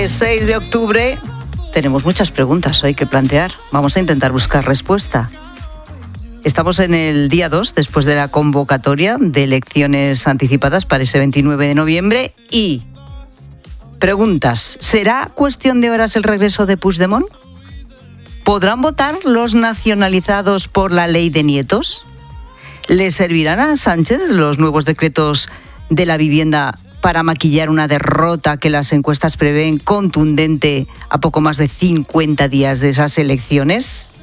El 6 de octubre tenemos muchas preguntas hoy que plantear. Vamos a intentar buscar respuesta. Estamos en el día 2 después de la convocatoria de elecciones anticipadas para ese 29 de noviembre y preguntas. ¿Será cuestión de horas el regreso de Puigdemont? ¿Podrán votar los nacionalizados por la ley de nietos? ¿Le servirán a Sánchez los nuevos decretos de la vivienda para maquillar una derrota que las encuestas prevén contundente a poco más de 50 días de esas elecciones?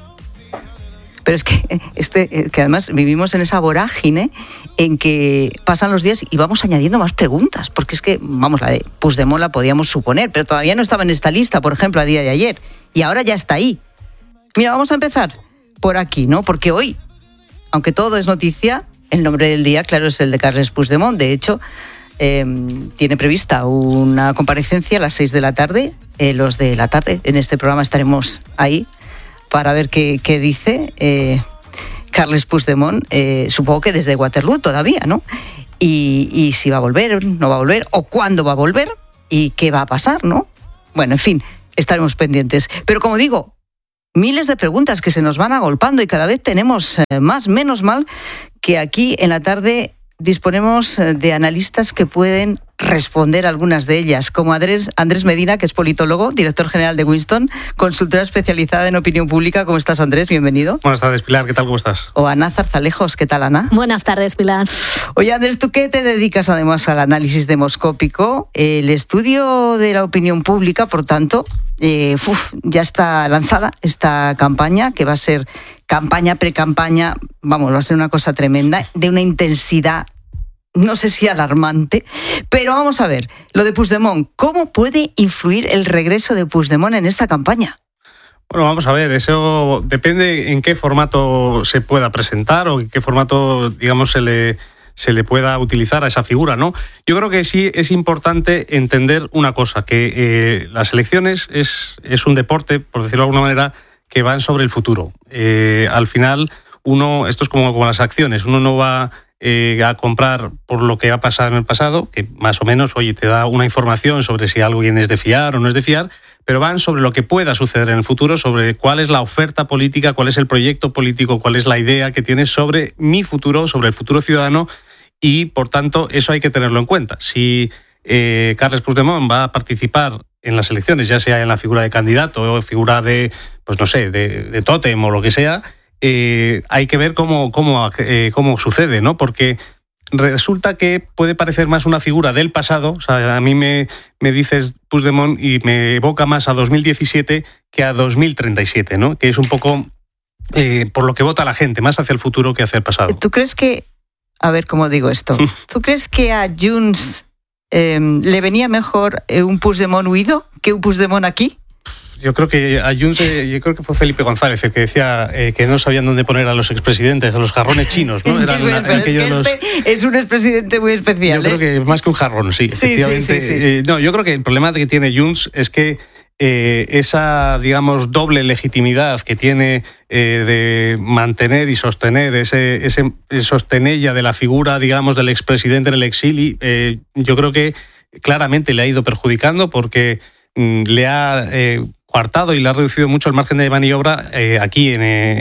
Pero es que además vivimos en esa vorágine en que pasan los días y vamos añadiendo más preguntas, porque es que, vamos, la de Puigdemont la podíamos suponer, pero todavía no estaba en esta lista, por ejemplo, a día de ayer, y ahora ya está ahí. Mira, vamos a empezar por aquí, ¿no? Porque hoy, aunque todo es noticia, el nombre del día, claro, es el de Carles Puigdemont. De hecho, tiene prevista una comparecencia a las 6 de la tarde. Los de la tarde, en este programa estaremos ahí para ver qué dice Carles Puigdemont, supongo que desde Waterloo todavía, ¿no? Y si va a volver, no va a volver, o cuándo va a volver, y qué va a pasar, ¿no? Bueno, en fin, estaremos pendientes. Pero como digo, miles de preguntas que se nos van agolpando y cada vez tenemos más. Menos mal que aquí en la tarde disponemos de analistas que pueden responder algunas de ellas, como Andrés Medina, que es politólogo, director general de Winston, consultora especializada en opinión pública. ¿Cómo estás, Andrés? Bienvenido. Buenas tardes, Pilar. ¿Qué tal? ¿Cómo estás? O Ana Zarzalejos. ¿Qué tal, Ana? Buenas tardes, Pilar. Oye, Andrés, ¿tú qué te dedicas además al análisis demoscópico? El estudio de la opinión pública, por tanto, ya está lanzada esta campaña, que va a ser campaña, pre-campaña, vamos, va a ser una cosa tremenda, de una intensidad, no sé si alarmante, pero vamos a ver, lo de Puigdemont, ¿cómo puede influir el regreso de Puigdemont en esta campaña? Bueno, vamos a ver, eso depende en qué formato se pueda presentar o en qué formato, digamos, se le pueda utilizar a esa figura, ¿no? Yo creo que sí es importante entender una cosa, que las elecciones es un deporte, por decirlo de alguna manera, que van sobre el futuro. Al final, esto es como las acciones, uno no va a comprar por lo que ha pasado en el pasado, que más o menos, oye, te da una información sobre si alguien es de fiar o no es de fiar, pero van sobre lo que pueda suceder en el futuro, sobre cuál es la oferta política, cuál es el proyecto político, cuál es la idea que tienes sobre mi futuro, sobre el futuro ciudadano, y por tanto eso hay que tenerlo en cuenta. Si Carles Puigdemont va a participar en las elecciones, ya sea en la figura de candidato o figura de, pues no sé, de tótem o lo que sea, hay que ver cómo sucede, ¿no? Porque resulta que puede parecer más una figura del pasado. O sea, a mí me dices Puigdemont y me evoca más a 2017 que a 2037, ¿no? Que es un poco por lo que vota la gente, más hacia el futuro que hacia el pasado. ¿Tú crees que, a ver cómo digo esto, ¿tú crees que a Junts le venía mejor un Puigdemont huido que un Puigdemont aquí? Yo creo que a Junts, yo creo que fue Felipe González el que decía que no sabían dónde poner a los expresidentes, a los jarrones chinos, ¿no? Es un expresidente muy especial. Yo creo que más que un jarrón, sí, efectivamente. Sí. No, yo creo que el problema que tiene Junts es que esa, digamos, doble legitimidad que tiene de mantener y sostener ese sostenella de la figura, digamos, del expresidente en el exilio, yo creo que claramente le ha ido perjudicando porque le ha coartado y le ha reducido mucho el margen de maniobra aquí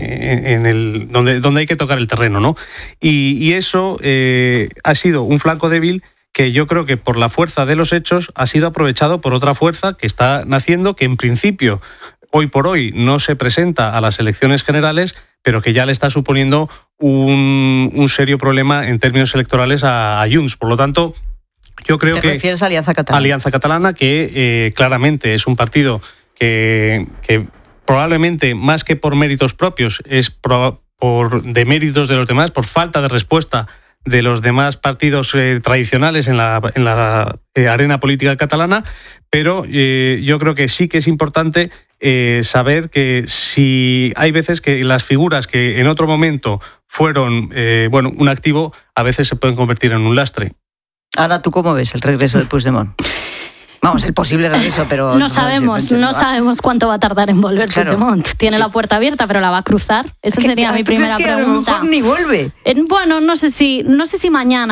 en donde hay que tocar el terreno, ¿no? Y eso ha sido un flanco débil que yo creo que por la fuerza de los hechos ha sido aprovechado por otra fuerza que está naciendo, que en principio hoy por hoy no se presenta a las elecciones generales, pero que ya le está suponiendo un serio problema en términos electorales a Junts. Por lo tanto, yo creo que... ¿Te refieres a Alianza Catalana? Alianza Catalana, que claramente es un partido que probablemente, más que por méritos propios, es por deméritos de los demás, por falta de respuesta de los demás partidos tradicionales en la arena política catalana, pero yo creo que sí que es importante saber que si hay veces que las figuras que en otro momento fueron un activo, a veces se pueden convertir en un lastre. Ahora, ¿tú cómo ves el regreso de Puigdemont? Vamos, el posible regreso, pero... No sabemos cuánto va a tardar en volver Puigdemont. Tiene la puerta abierta, pero la va a cruzar. Esa sería mi primera pregunta. ¿Tú crees que a lo mejor ni vuelve? Bueno, no sé si mañana.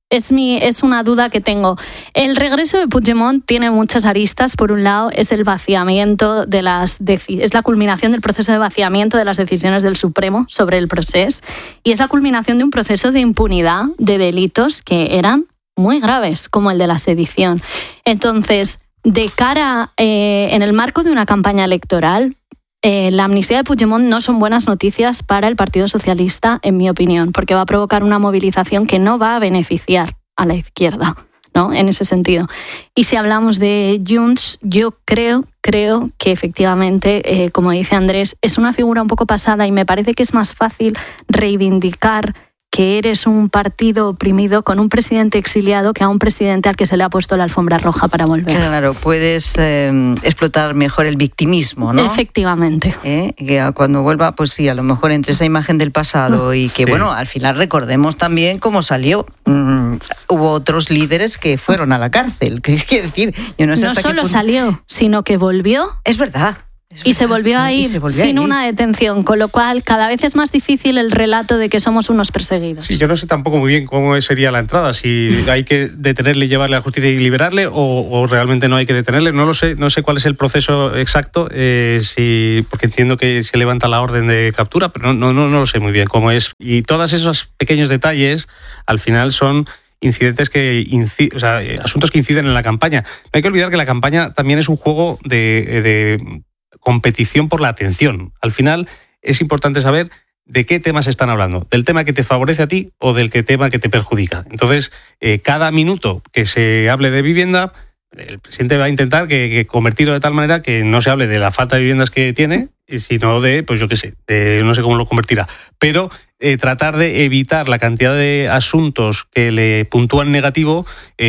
Es una duda que tengo. El regreso de Puigdemont tiene muchas aristas. Por un lado, es el vaciamiento es la culminación del proceso de vaciamiento de las decisiones del Supremo sobre el proceso, y es la culminación de un proceso de impunidad de delitos que eran muy graves, como el de la sedición. Entonces, de cara en el marco de una campaña electoral, la amnistía de Puigdemont no son buenas noticias para el Partido Socialista, en mi opinión, porque va a provocar una movilización que no va a beneficiar a la izquierda, ¿no? En ese sentido. Y si hablamos de Junts, yo creo que efectivamente, como dice Andrés, es una figura un poco pasada, y me parece que es más fácil reivindicar que eres un partido oprimido con un presidente exiliado que a un presidente al que se le ha puesto la alfombra roja para volver. Claro, puedes explotar mejor el victimismo, ¿no? Efectivamente. Que cuando vuelva, pues sí, a lo mejor entre esa imagen del pasado y que, bueno, al final recordemos también cómo salió. Hubo otros líderes que fueron a la cárcel. ¿Qué quiere decir? Yo no sé no hasta solo qué punto... salió, sino que volvió. Es verdad. Y se volvió a ir sin una detención, con lo cual cada vez es más difícil el relato de que somos unos perseguidos. Sí, yo no sé tampoco muy bien cómo sería la entrada, si hay que detenerle y llevarle a la justicia y liberarle, o realmente no hay que detenerle. No lo sé, no sé cuál es el proceso exacto, porque entiendo que se levanta la orden de captura, pero no lo sé muy bien cómo es. Y todos esos pequeños detalles, al final son incidentes asuntos que inciden en la campaña. No hay que olvidar que la campaña también es un juego de competición por la atención. Al final es importante saber de qué temas están hablando, del tema que te favorece a ti o del tema que te perjudica. Entonces, cada minuto que se hable de vivienda, el presidente va a intentar que convertirlo de tal manera que no se hable de la falta de viviendas que tiene, sino de, pues yo qué sé, no sé cómo lo convertirá, pero tratar de evitar la cantidad de asuntos que le puntúan negativo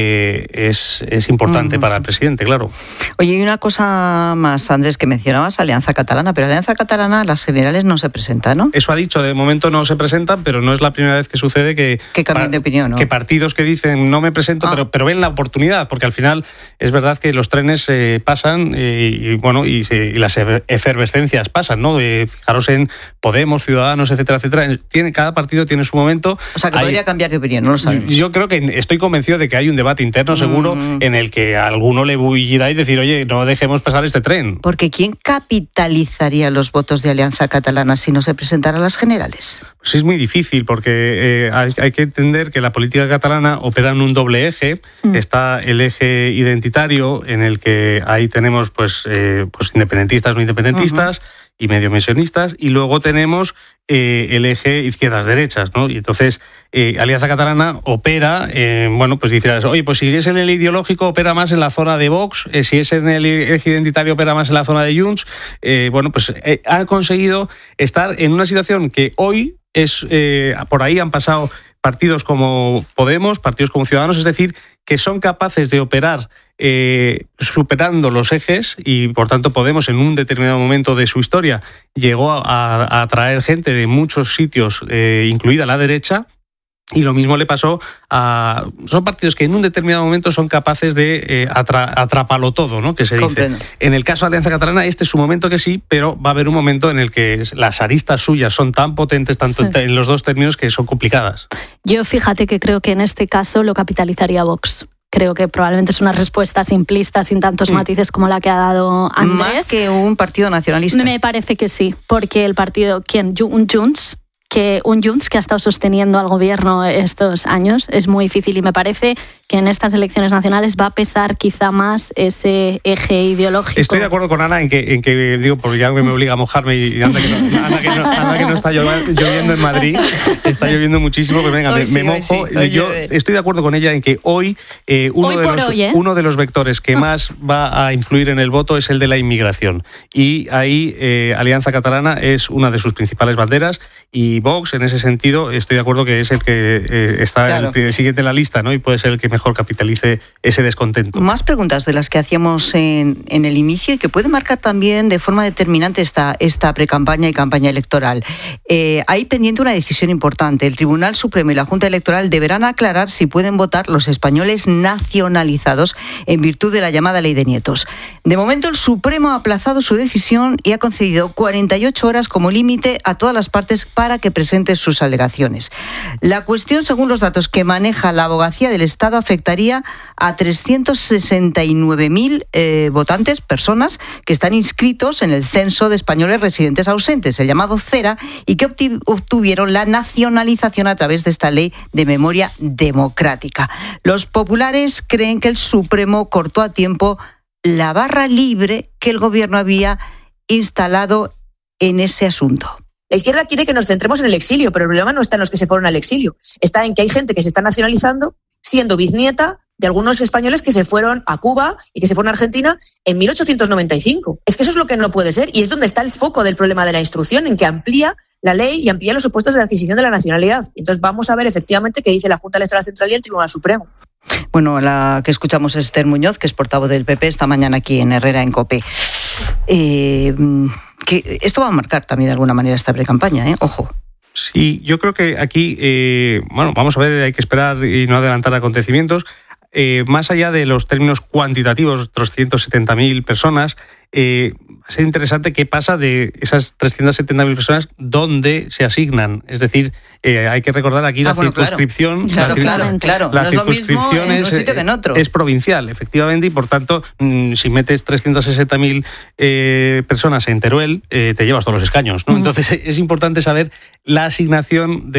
es importante para el presidente, claro. Oye, y una cosa más, Andrés, que mencionabas Alianza Catalana, pero Alianza Catalana, las generales no se presenta, ¿no? Eso ha dicho, de momento no se presentan, pero no es la primera vez que sucede que cambien de opinión, ¿no? Que partidos que dicen no me presento, pero ven la oportunidad, porque al final es verdad que los trenes pasan y las efervescencias pasan, ¿no? Fijaros en Podemos, Ciudadanos, etcétera, etcétera. Cada partido tiene su momento. O sea, que podría cambiar de opinión, no lo sabemos. Yo creo que estoy convencido de que hay un debate interno seguro en el que a alguno le irá y decir, oye, no dejemos pasar este tren. Porque ¿quién capitalizaría los votos de Alianza Catalana si no se presentara a las generales? Pues es muy difícil, porque hay que entender que la política catalana opera en un doble eje. Está el eje identitario, en el que ahí tenemos pues independentistas, no independentistas, y medio pensionistas, y luego tenemos el eje izquierdas-derechas, ¿no? Y entonces Alianza Catalana opera, pues dirás, oye, pues si es en el ideológico opera más en la zona de Vox, si es en el eje identitario opera más en la zona de Junts, ha conseguido estar en una situación que hoy es, por ahí han pasado partidos como Podemos, partidos como Ciudadanos, es decir, que son capaces de operar superando los ejes, y por tanto Podemos en un determinado momento de su historia llegó a atraer gente de muchos sitios, incluida la derecha. Y lo mismo le pasó son partidos que en un determinado momento son capaces de atraparlo todo, ¿no? Que se dice. En el caso de Alianza Catalana, este es su momento que sí, pero va a haber un momento en el que las aristas suyas son tan potentes, en los dos términos, que son complicadas. Yo fíjate que creo que en este caso lo capitalizaría Vox. Creo que probablemente es una respuesta simplista, sin tantos matices como la que ha dado Andrés. Más que un partido nacionalista. Me parece que sí, porque el partido, un Junts que ha estado sosteniendo al gobierno estos años, es muy difícil, y me parece que en estas elecciones nacionales va a pesar quizá más ese eje ideológico. Estoy de acuerdo con Ana en que digo, porque ya me obliga a mojarme, y anda que no está lloviendo en Madrid, está lloviendo muchísimo, pero venga, me mojo. Yo estoy de acuerdo con ella en que hoy uno de los vectores que más va a influir en el voto es el de la inmigración, y ahí Alianza Catalana es una de sus principales banderas, y Vox, en ese sentido, estoy de acuerdo que es el que está el siguiente en la lista, ¿no? Y puede ser el que mejor mejor capitalice ese descontento. Más preguntas de las que hacíamos en el inicio y que puede marcar también de forma determinante esta precampaña y campaña electoral. Hay pendiente una decisión importante. El Tribunal Supremo y la Junta Electoral deberán aclarar si pueden votar los españoles nacionalizados en virtud de la llamada Ley de Nietos. De momento, el Supremo ha aplazado su decisión y ha concedido 48 horas como límite a todas las partes para que presenten sus alegaciones. La cuestión, según los datos que maneja la Abogacía del Estado, afectaría a 369.000 votantes, personas que están inscritos en el Censo de Españoles Residentes Ausentes, el llamado CERA, y que obtuvieron la nacionalización a través de esta ley de memoria democrática. Los populares creen que el Supremo cortó a tiempo la barra libre que el gobierno había instalado en ese asunto. La izquierda quiere que nos centremos en el exilio, pero el problema no está en los que se fueron al exilio. Está en que hay gente que se está nacionalizando siendo bisnieta de algunos españoles que se fueron a Cuba y que se fueron a Argentina en 1895. Es que eso es lo que no puede ser y es donde está el foco del problema de la instrucción, en que amplía la ley y amplía los supuestos de adquisición de la nacionalidad. Entonces vamos a ver efectivamente qué dice la Junta Electoral Central y el Tribunal Supremo. Bueno, la que escuchamos es Esther Muñoz, que es portavoz del PP, esta mañana aquí en Herrera, en COPE. Que esto va a marcar también de alguna manera esta precampaña, ojo. Sí, yo creo que aquí, vamos a ver, hay que esperar y no adelantar acontecimientos. Más allá de los términos cuantitativos, 370.000 personas, va a ser interesante qué pasa de esas 370.000 personas, dónde se asignan. Es decir, hay que recordar aquí la circunscripción. Claro. La no circunscripción es, es provincial, efectivamente, y por tanto, si metes 360.000 personas en Teruel, te llevas todos los escaños, ¿no? Entonces es importante saber la asignación de